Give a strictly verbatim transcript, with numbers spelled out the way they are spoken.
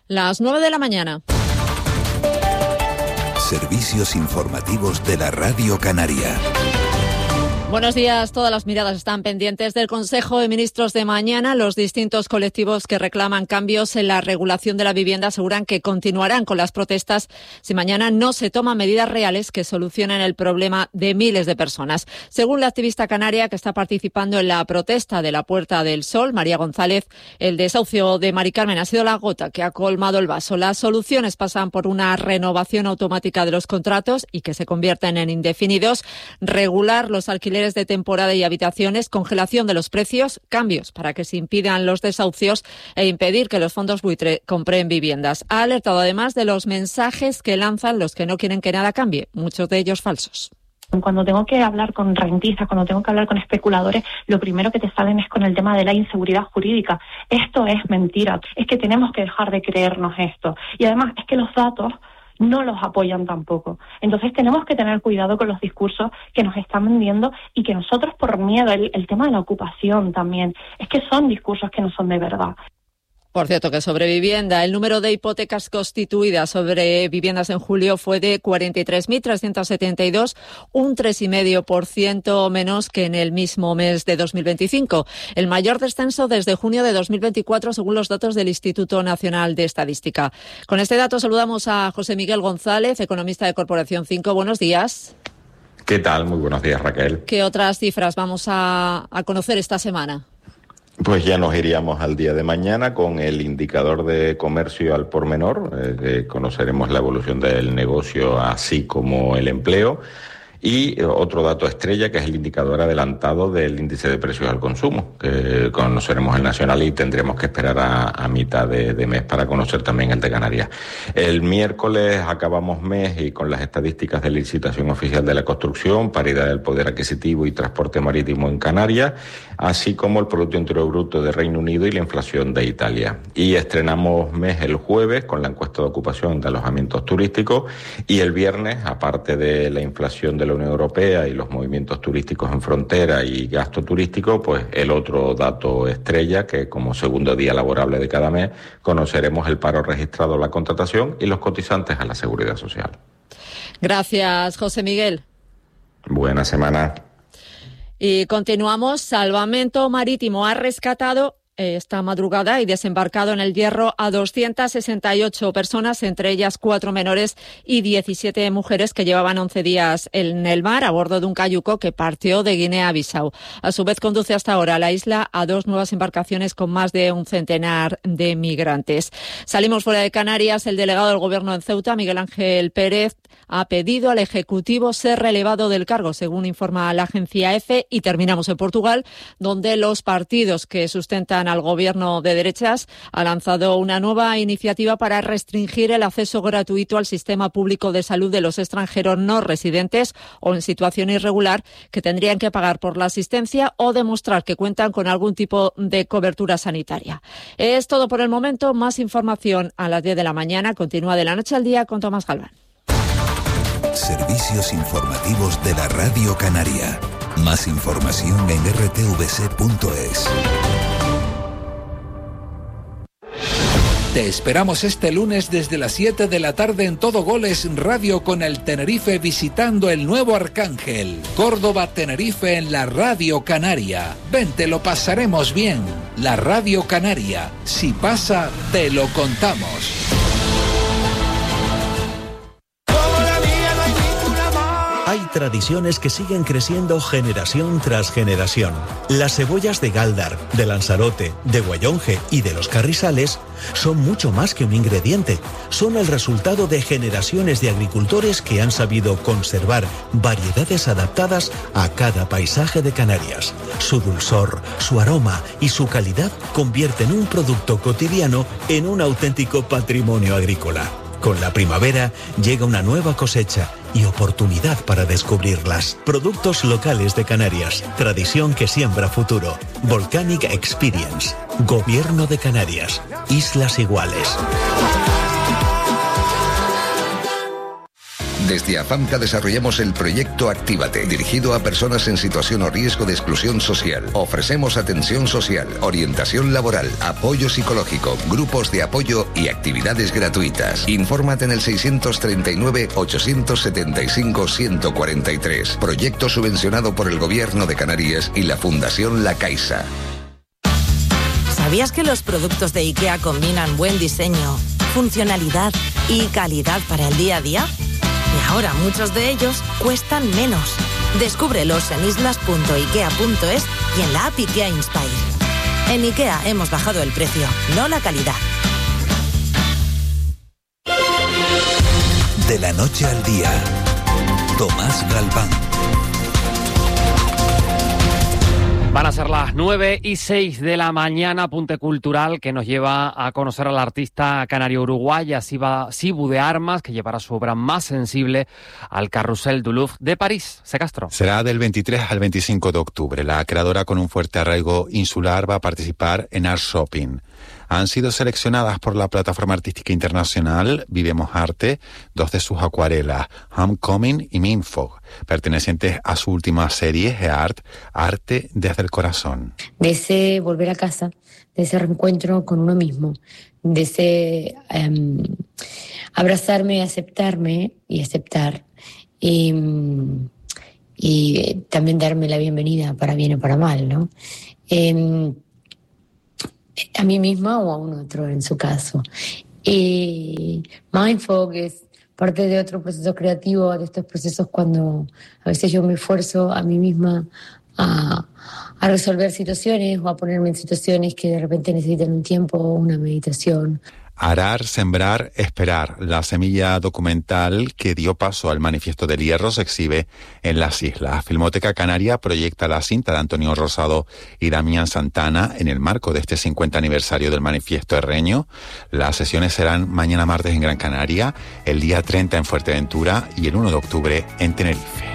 Las nueve de la mañana. Servicios informativos de la Radio Canaria. Buenos días. Todas las miradas están pendientes del Consejo de Ministros de mañana. Los distintos colectivos que reclaman cambios en la regulación de la vivienda aseguran que continuarán con las protestas si mañana no se toman medidas reales que solucionen el problema de miles de personas. Según la activista canaria que está participando en la protesta de la Puerta del Sol, María González, el desahucio de Mari Carmen ha sido la gota que ha colmado el vaso. Las soluciones pasan por una renovación automática de los contratos y que se convierten en indefinidos, regular los alquileres de temporada y habitaciones, congelación de los precios, cambios para que se impidan los desahucios e impedir que los fondos buitre compren viviendas. Ha alertado además de los mensajes que lanzan los que no quieren que nada cambie, muchos de ellos falsos. Cuando tengo que hablar con rentistas, cuando tengo que hablar con especuladores, lo primero que te salen es con el tema de la inseguridad jurídica. Esto es mentira, es que tenemos que dejar de creernos esto. Y además es que los datos no los apoyan tampoco. Entonces tenemos que tener cuidado con los discursos que nos están vendiendo y que nosotros por miedo, el, el tema de la ocupación también, es que son discursos que no son de verdad. Por cierto, que sobre vivienda, el número de hipotecas constituidas sobre viviendas en julio fue de cuarenta y tres mil trescientos setenta y dos, un tres coma cinco por ciento menos que en el mismo mes de dos mil veinticinco. El mayor descenso desde junio de dos mil veinticuatro, según los datos del Instituto Nacional de Estadística. Con este dato saludamos a José Miguel González, economista de Corporación cinco. Buenos días. ¿Qué tal? Muy buenos días, Raquel. ¿Qué otras cifras vamos a, a conocer esta semana? Pues ya nos iríamos al día de mañana con el indicador de comercio al por menor, eh, que conoceremos la evolución del negocio así como el empleo. Y otro dato estrella, que es el indicador adelantado del índice de precios al consumo, que conoceremos el nacional y tendremos que esperar a, a mitad de, de mes para conocer también el de Canarias. El miércoles acabamos mes y con las estadísticas de licitación oficial de la construcción, paridad del poder adquisitivo y transporte marítimo en Canarias, así como el Producto Interior Bruto de Reino Unido y la inflación de Italia. Y estrenamos mes el jueves con la encuesta de ocupación de alojamientos turísticos y el viernes, aparte de la inflación de la Unión Europea y los movimientos turísticos en frontera y gasto turístico, pues el otro dato estrella, que como segundo día laborable de cada mes conoceremos el paro registrado, la contratación y los cotizantes a la Seguridad Social. Gracias, José Miguel. Buena semana. Y continuamos. Salvamento Marítimo ha rescatado esta madrugada y desembarcado en el Hierro a doscientas sesenta y ocho personas, entre ellas cuatro menores y diecisiete mujeres que llevaban once días en el mar a bordo de un cayuco que partió de Guinea-Bissau. A su vez conduce hasta ahora a la isla a dos nuevas embarcaciones con más de un centenar de migrantes. Salimos fuera de Canarias. El delegado del Gobierno en Ceuta, Miguel Ángel Pérez, ha pedido al Ejecutivo ser relevado del cargo, según informa la agencia EFE, y terminamos en Portugal, donde los partidos que sustentan al gobierno de derechas ha lanzado una nueva iniciativa para restringir el acceso gratuito al sistema público de salud de los extranjeros no residentes o en situación irregular que tendrían que pagar por la asistencia o demostrar que cuentan con algún tipo de cobertura sanitaria. Es todo por el momento. Más información a las diez de la mañana. Continúa De la Noche al Día con Tomás Galván. Servicios informativos de la Radio Canaria. Más información en r t v c punto es. Te esperamos este lunes desde las siete de la tarde en Todo Goles Radio con el Tenerife visitando el nuevo Arcángel. Córdoba-Tenerife en la Radio Canaria. Ven, te lo pasaremos bien. La Radio Canaria. Si pasa, te lo contamos. Hay tradiciones que siguen creciendo generación tras generación. Las cebollas de Gáldar, de Lanzarote, de Guayonje y de los Carrizales son mucho más que un ingrediente. Son el resultado de generaciones de agricultores que han sabido conservar variedades adaptadas a cada paisaje de Canarias. Su dulzor, su aroma y su calidad convierten un producto cotidiano en un auténtico patrimonio agrícola. Con la primavera llega una nueva cosecha y oportunidad para descubrirlas. Productos locales de Canarias. Tradición que siembra futuro. Volcanic Experience. Gobierno de Canarias. Islas Iguales. Desde AFAMCA desarrollamos el proyecto Actívate, dirigido a personas en situación o riesgo de exclusión social. Ofrecemos atención social, orientación laboral, apoyo psicológico, grupos de apoyo y actividades gratuitas. Infórmate en el seiscientos treinta y nueve, ochocientos setenta y cinco, ciento cuarenta y tres. Proyecto subvencionado por el Gobierno de Canarias y la Fundación La Caixa. ¿Sabías que los productos de IKEA combinan buen diseño, funcionalidad y calidad para el día a día? Y ahora muchos de ellos cuestan menos. Descúbrelos en islas punto ikea punto es y en la app IKEA Inspire. En IKEA hemos bajado el precio, no la calidad. De la noche al día, Tomás Galván. Van a ser las nueve y seis de la mañana, apunte cultural que nos lleva a conocer al artista canario uruguaya Sibu de Armas, que llevará su obra más sensible al Carrousel du Louvre de París. Se Castro. Será del veintitrés al veinticinco de octubre. La creadora, con un fuerte arraigo insular, va a participar en Art Shopping. Han sido seleccionadas por la plataforma artística internacional Vivemos Arte dos de sus acuarelas, Homecoming y Minfog, pertenecientes a su última serie, Art, Arte desde el corazón. De ese volver a casa, de ese reencuentro con uno mismo, de ese um, abrazarme, aceptarme y aceptar, y, y también darme la bienvenida para bien o para mal, ¿no? Eh, a mí misma o a un otro en su caso. Y Mindfog es parte de otro proceso creativo, de estos procesos cuando a veces yo me esfuerzo a mí misma a, a resolver situaciones o a ponerme en situaciones que de repente necesitan un tiempo o una meditación. Arar, sembrar, esperar. La semilla documental que dio paso al Manifiesto del Hierro se exhibe en las islas. Filmoteca Canaria proyecta la cinta de Antonio Rosado y Damián Santana en el marco de este cincuenta aniversario del Manifiesto herreño. Las sesiones serán mañana martes en Gran Canaria, el día treinta en Fuerteventura y el uno de octubre en Tenerife.